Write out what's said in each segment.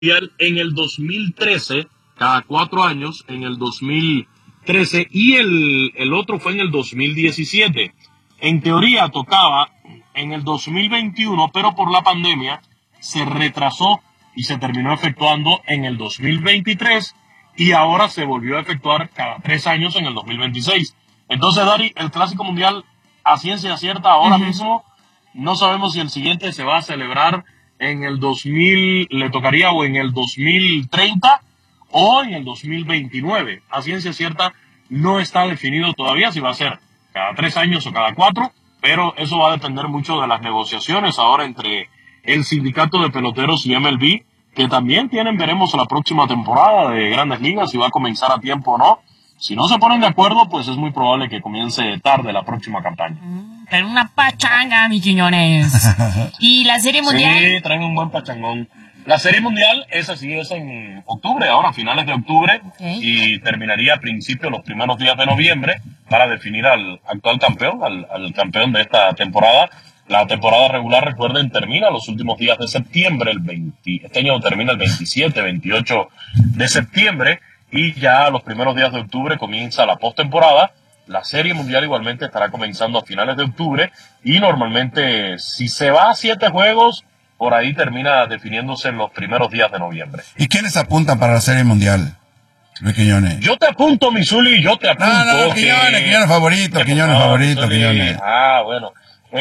en el 2013, cada 4 años, en el 2013, y el otro fue en el 2017. En teoría tocaba en el 2021, pero por la pandemia se retrasó y se terminó efectuando en el 2023 y ahora se volvió a efectuar cada 3 años en el 2026. Entonces, Dari, el Clásico Mundial a ciencia cierta ahora mismo no sabemos si el siguiente se va a celebrar en el 2000, le tocaría o en el 2030 o en el 2029. A ciencia cierta no está definido todavía si va a ser cada 3 años o cada 4, pero eso va a depender mucho de las negociaciones ahora entre el sindicato de peloteros y MLB, que también veremos la próxima temporada de Grandes Ligas, si va a comenzar a tiempo o no. Si no se ponen de acuerdo, pues es muy probable que comience tarde la próxima campaña. Traen una pachanga, mis Quiñones. ¿Y la Serie Mundial? Sí, traen un buen pachangón. La Serie Mundial, esa sí es en octubre, ahora a finales de octubre, y terminaría a principios, los primeros días de noviembre, para definir al actual campeón, al campeón de esta temporada. La temporada regular, recuerden, termina los últimos días de septiembre, este año termina el 27, 28 de septiembre, y ya los primeros días de octubre comienza la postemporada. La Serie Mundial igualmente estará comenzando a finales de octubre, y normalmente, si se va a 7 juegos, por ahí termina definiéndose en los primeros días de noviembre. ¿Y quiénes apuntan para la Serie Mundial, Luis Quiñones? Yo te apunto, Misuli, yo te apunto. No, Quiñones favorito, Quiñones. Ah, bueno.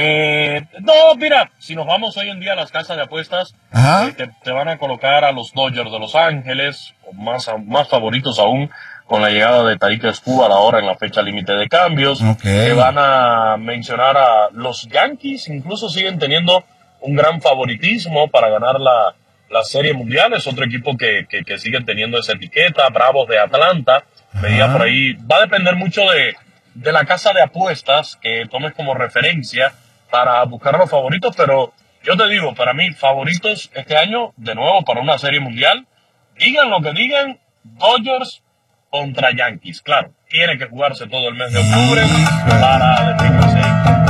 No, mira, si nos vamos hoy en día a las casas de apuestas, te van a colocar a los Dodgers de Los Ángeles, más favoritos aún, con la llegada de Tarik Skubal ahora en la fecha límite de cambios. Te van a mencionar a los Yankees, incluso siguen teniendo un gran favoritismo para ganar la Serie Mundial. Es otro equipo que siguen teniendo esa etiqueta. Bravos de Atlanta, veía por ahí. Va a depender mucho de la casa de apuestas que tomes como referencia para buscar los favoritos, pero yo te digo, para mí, favoritos este año, de nuevo, para una Serie Mundial, digan lo que digan, Dodgers contra Yankees. Claro, tiene que jugarse todo el mes de octubre para definirse.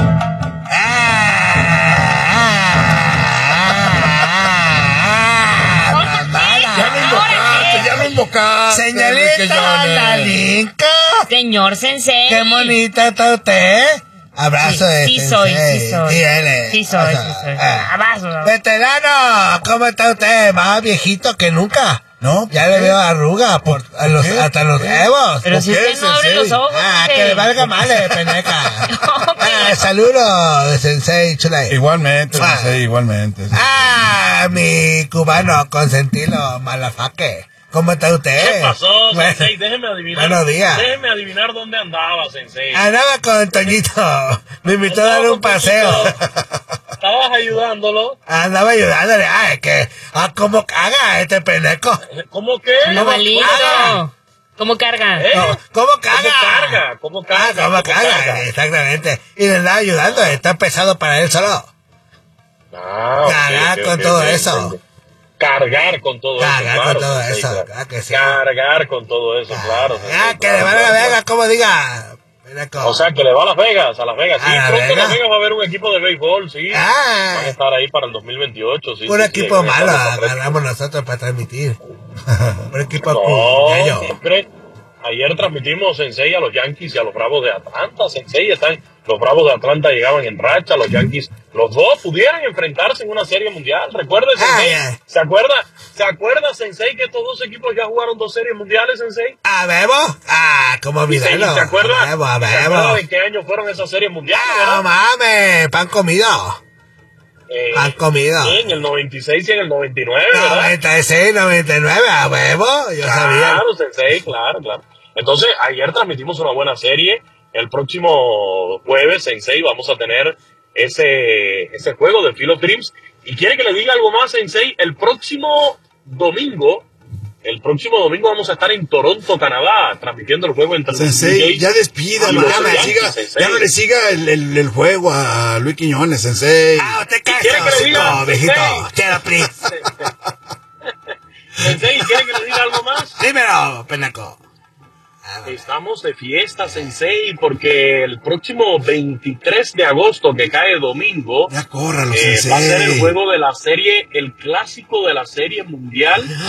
Ya me invocaste. Señorita Lalinka. Señor Sensei. Qué bonita está usted. Abrazo de Sí soy. Sí soy. Abrazo. Veterano, ¿cómo está usted? Más viejito que nunca. No, ya le veo arruga hasta los huevos. Pero si usted no abre los ojos. Que le valga mal, peneca. Saludos, Sensei Chulay. Igualmente, Sensei, igualmente. Mi cubano consentido malafaque. ¿Cómo está usted? ¿Qué pasó, Sensei? Déjeme adivinar. Buenos días. Déjeme adivinar dónde andaba, Sensei. Andaba con Toñito. Me invitó a dar un paseo. ¿Estabas ayudándolo? Andaba ayudándole. ¿Cómo caga este peneco? ¿Cómo qué? ¿Cómo carga? ¿Cómo caga? ¿Cómo carga? ¿Cómo caga? Exactamente. Y le andaba ayudando. Está pesado para él solo. Cagar con todo eso. Cargar con todo eso. Cargar con todo eso. Cargar con todo eso, claro. Que le va a la Vegas, como diga. O sea, que le va a Las Vegas. Sí, pronto en Las Vegas va a haber un equipo de béisbol, sí. Van a estar ahí para el 2028, sí. Un equipo malo agarramos nosotros para transmitir. Un equipo siempre. Ayer transmitimos, Sensei, a los Yankees y a los Bravos de Atlanta. Sensei, los Bravos de Atlanta llegaban en racha, los Yankees, los dos pudieran enfrentarse en una Serie Mundial. ¿Recuerda, Sensei? ¿Se acuerda, Sensei, que estos dos equipos ya jugaron 2 Series Mundiales, Sensei? ¿Bebo? ¿Cómo olvidarlo? ¿Se acuerda? ¿Se acuerda de qué año fueron esas Series Mundiales? No mames, pan comido. Han comido. Sí, en el 96 y en el 99, 96, 99, a huevo, yo sabía. Claro, Sensei, claro. Entonces, ayer transmitimos una buena serie. El próximo jueves, Sensei, vamos a tener ese juego de Field of Dreams. Y quiere que le diga algo más, Sensei. El próximo domingo vamos a estar en Toronto, Canadá, transmitiendo el juego entre Sensei, ya despídalo, ya no le siga el juego a Luis Quiñones, Sensei. Usted quiere que le diga, viejito. Sensei, ¿quiere que le diga algo más? Dímelo, penaco. Estamos de fiesta, Sensei, porque el próximo 23 de agosto, que cae domingo, ya córralo, va a ser el juego de la serie, el clásico de la serie mundial